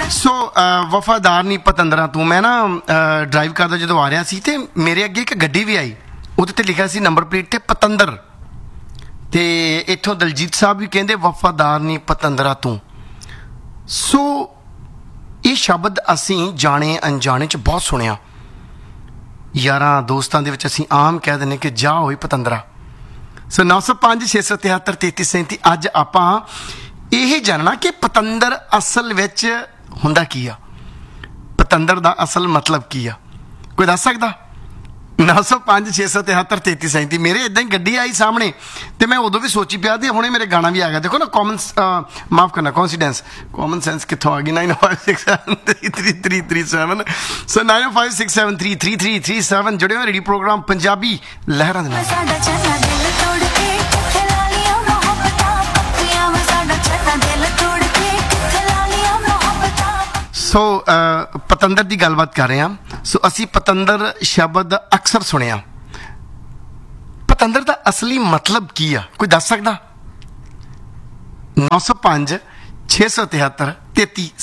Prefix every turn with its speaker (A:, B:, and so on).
A: ਸੋ ਵਫਾਦਾਰ ਨਹੀਂ ਪਤੰਦਰਾਂ ਤੂੰ। ਮੈਂ ਨਾ ਡਰਾਈਵ ਕਰਦਾ ਜਦੋਂ ਆ ਰਿਹਾ ਸੀ ਤੇ ਮੇਰੇ ਅੱਗੇ ਇੱਕ ਗੱਡੀ ਵੀ ਆਈ, ਉਹਦੇ ਤੇ ਲਿਖਿਆ ਸੀ ਨੰਬਰ ਪਲੇਟ ਤੇ ਪਤੰਦਰ, ਤੇ ਇੱਥੋਂ ਦਲਜੀਤ ਸਾਹਿਬ ਵੀ ਕਹਿੰਦੇ ਵਫਾਦਾਰ ਨਹੀਂ ਪਤੰਦਰਾ ਤੂੰ। ਸੋ ਇਹ ਸ਼ਬਦ ਅਸੀਂ ਜਾਣੇ ਅਣਜਾਣੇ 'ਚ ਬਹੁਤ ਸੁਣਿਆ, ਯਾਰਾਂ ਦੋਸਤਾਂ ਦੇ ਵਿੱਚ ਅਸੀਂ ਆਮ ਕਹਿ ਦਿੰਦੇ ਕਿ ਜਾ ਹੋਈ ਪਤੰਦਰਾ। ਸੋ 905 673 3337 ਅੱਜ ਆਪਾਂ ਇਹ ਜਾਣਨਾ ਕਿ ਪਤੰਦਰ ਅਸਲ ਵਿੱਚ ਹੁੰਦਾ ਕੀ ਆ, ਪਤੰਦਰ ਦਾ ਅਸਲ ਮਤਲਬ ਕੀ ਆ, ਕੋਈ ਦੱਸ ਸਕਦਾ? 905 673 3337। ਮੇਰੇ ਇਦਾਂ ਹੀ ਗੱਡੀ ਆਈ ਸਾਹਮਣੇ ਤੇ ਮੈਂ ਉਦੋਂ ਵੀ ਸੋਚੀ ਪਿਆ ਤੇ ਹੁਣੇ ਮੇਰੇ ਗਾਣਾ ਵੀ ਆ ਗਿਆ। ਦੇਖੋ ਨਾ ਕਾਮਨ, ਮਾਫ ਕਰਨਾ ਕੋਇਨਸੀਡੈਂਸ, ਕਾਮਨ ਸੈਂਸ ਕਿੱਥੋਂ ਆ ਗਈ? 9567333337। ਸੋ 9567333337 ਜੁੜੇ ਹੋ ਰੇਡੀਓ ਪ੍ਰੋਗਰਾਮ ਪੰਜਾਬੀ ਲਹਿਰਾਂ ਦੇ ਨਾਲ। ਸੋ ਪਤੰਦਰ ਦੀ ਗੱਲਬਾਤ ਕਰ ਰਹੇ ਹਾਂ। ਸੋ ਅਸੀਂ ਪਤੰਦਰ ਸ਼ਬਦ ਅਕਸਰ ਸੁਣਿਆ, ਪਤੰਦਰ ਦਾ ਅਸਲੀ ਮਤਲਬ ਕੀ ਆ, ਕੋਈ ਦੱਸ ਸਕਦਾ? 905 673 33